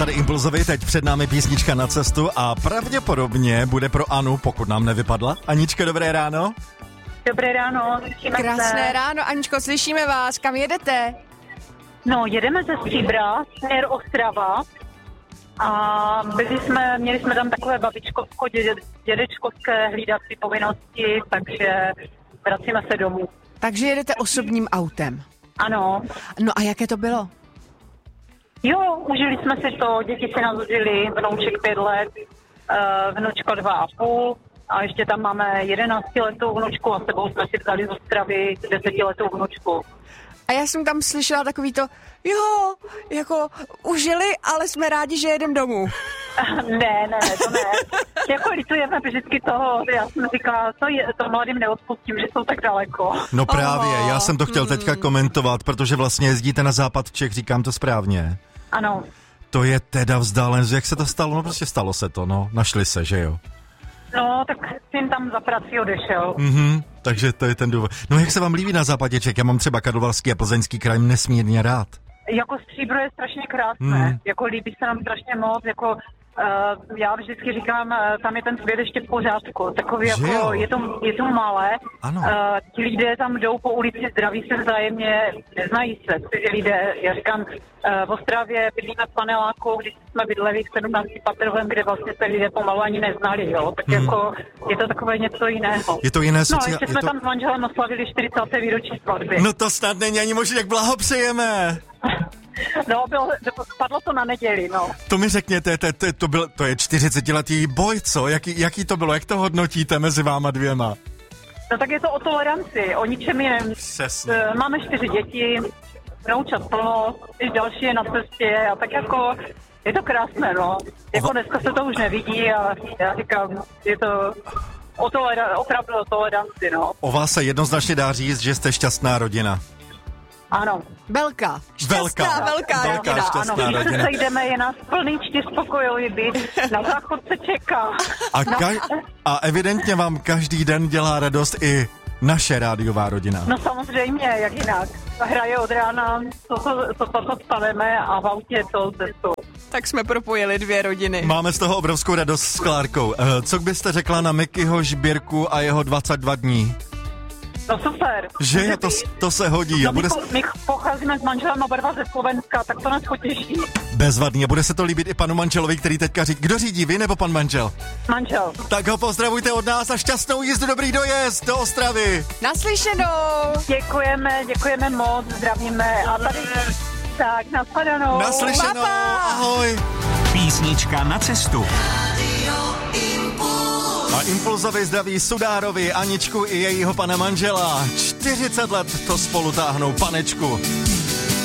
tady Impulzovi, teď před námi písnička Na cestu a pravděpodobně bude pro Anu, pokud nám nevypadla. Aničko, dobré ráno. Dobré ráno, slyšíme se. Krásné ráno, Aničko, slyšíme vás, kam jedete? No, jedeme ze Stříbra, směr Ostrava a měli jsme tam takové babičkovsko, dědečkovské hlídací povinnosti, takže vracíme se domů. Takže jedete osobním autem. Ano. No a jaké to bylo? Jo, užili jsme si to, děti si nás užili, vnouček 5 let, vnučko 2,5 a ještě tam máme 11letou vnučku a s sebou jsme si vzali z Ostravy 10letou vnučku. A já jsem tam slyšela takový to, jo, jako užili, ale jsme rádi, že jedem domů. Ne, to ne. Jako litujeme vždycky toho, já jsem říkala, to mladým neodpustím, že jsou tak daleko. No právě, já jsem to chtěl teďka komentovat, protože vlastně jezdíte na západ Čech, říkám to správně. Ano. To je teda vzdálenost, jak se to stalo? No prostě stalo se to, no, našli se, že jo? No, tak syn tam za prací odešel. Takže to je ten důvod. No jak se vám líbí na západě Čech? Já mám třeba Karlovarský a Plzeňský kraj nesmírně rád. Jako Stříbro je strašně krásné, jako líbí se nám strašně moc, jako já vždycky říkám, tam je ten svět ještě v pořádku, takový že jako, jo? je to malé, ti lidé tam jdou po ulici, zdraví se vzájemně, neznají se, ty lidé, já říkám, v Ostravě bydlíme v paneláku, když jsme bydleli v 17. patrovém, kde vlastně se lidé pomalu ani neznali, jo, tak jako je to takové něco jiného. Je to jiné No, ještě jsme tam s manželem oslavili 40. výročí svatby. No to snad není ani možné, jak blahopřejeme. No, padlo to na neděli, no. To mi řekněte, to je 40letý boj, co? Jaký to bylo? Jak to hodnotíte mezi váma dvěma? No tak je to o toleranci, o ničem jiném. Přesně. Máme 4 děti, vnoučat plno, když další je na cestě a tak jako je to krásné, no. Jako dneska se to už nevidí a já říkám, je to opravdu o toleranci, no. O vás se jednoznačně dá říct, že jste šťastná rodina. Ano. Velká rodina. Šťastná rodina. Když se sejdeme, je nás plný 4spokojivý byt, na záchod se čeká. A evidentně vám každý den dělá radost i naše rádiová rodina. No samozřejmě, jak jinak. Hraje od rána, co staneme a v autě to cestu. Tak jsme propojili 2 rodiny. Máme z toho obrovskou radost s Klárkou. Co byste řekla na Mikyho Žbírku a jeho 22 dní? No super. Že to se hodí. No, my pocházíme s manželem oba dva ze Slovenska, tak to nás potěší. Bezvadný. A bude se to líbit i panu manželovi, který teďka říká. Kdo řídí, vy nebo pan manžel? Manžel. Tak ho pozdravujte od nás a šťastnou jízdu, dobrý dojezd do Ostravy. Naslyšenou. Děkujeme moc, zdravíme. A tady tak, nashledanou. Naslyšenou, ahoj. Písnička na cestu. A Impulzovi zdraví Sudárovi, Aničku i jejího pana manžela. 40 let to spolu táhnou, panečku.